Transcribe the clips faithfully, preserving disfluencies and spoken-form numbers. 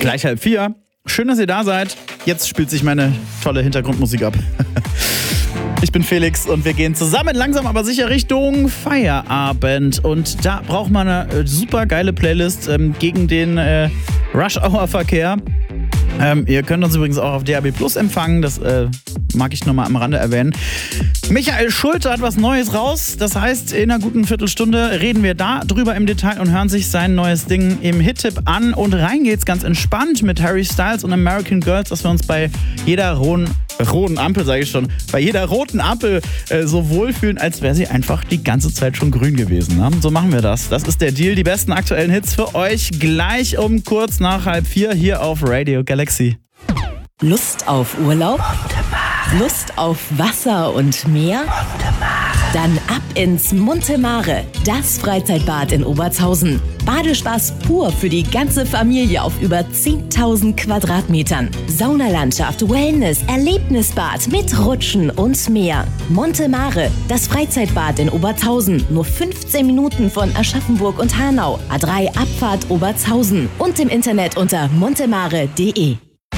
Gleich halb vier. Schön, dass ihr da seid. Jetzt spielt sich meine tolle Hintergrundmusik ab. Ich bin Felix und wir gehen zusammen langsam aber sicher Richtung Feierabend. Und da braucht man eine super geile Playlist ähm, gegen den äh, Rush-Hour-Verkehr. Ähm, ihr könnt uns übrigens auch auf D A B Plus empfangen, das äh, mag ich nochmal am Rande erwähnen. Michael Schulte hat was Neues raus, das heißt, in einer guten Viertelstunde reden wir da drüber im Detail und hören sich sein neues Ding im Hit-Tipp an. Und rein geht's ganz entspannt mit Harry Styles und American Girls, dass wir uns bei jeder rohen, roten Ampel, sage ich schon, bei jeder roten Ampel äh, so wohlfühlen, als wäre sie einfach die ganze Zeit schon grün gewesen. Ne? So machen wir das. Das ist der Deal. Die besten aktuellen Hits für euch gleich um kurz nach halb vier hier auf Radio Galaxy. Lust auf Urlaub? Lust auf Wasser und Meer? Dann ab ins Monte Mare, das Freizeitbad in Obertshausen. Badespaß pur für die ganze Familie auf über zehntausend Quadratmetern. Saunalandschaft, Wellness, Erlebnisbad mit Rutschen und mehr. Monte Mare, das Freizeitbad in Obertshausen. Nur fünfzehn Minuten von Aschaffenburg und Hanau. A drei Abfahrt Obertshausen. Und im Internet unter montemare punkt de.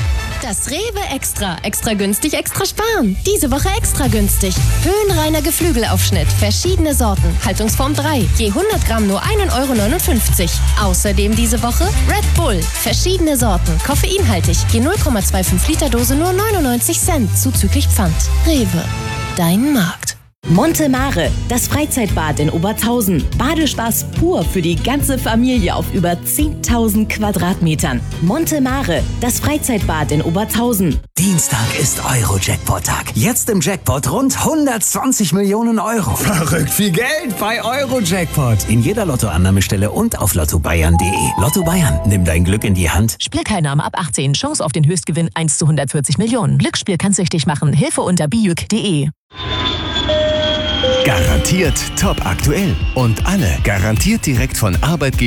Das Rewe Extra. Extra günstig, extra sparen. Diese Woche extra günstig. Höhenreiner Geflügelaufschnitt. Verschiedene Sorten. Haltungsform drei. Je hundert Gramm nur ein Euro neunundfünfzig. Außerdem diese Woche Red Bull. Verschiedene Sorten. Koffeinhaltig. Je null Komma fünfundzwanzig Liter Dose nur neunundneunzig Cent. Zuzüglich Pfand. Rewe. Dein Markt. Monte Mare, das Freizeitbad in Obertshausen. Badespaß pur für die ganze Familie auf über zehntausend Quadratmetern. Monte Mare, das Freizeitbad in Obertshausen. Dienstag ist Euro-Jackpot-Tag. Jetzt im Jackpot rund hundertzwanzig Millionen Euro. Verrückt viel Geld bei Euro-Jackpot. In jeder Lottoannahmestelle und auf lotto bayern punkt de. Lotto Bayern, nimm dein Glück in die Hand. Spielteilnahme ab achtzehn. Chance auf den Höchstgewinn eins zu hundertvierzig Millionen. Glücksspiel kann süchtig machen. Hilfe unter bijuk punkt de. Garantiert top aktuell. Und alle garantiert direkt von Arbeitgeber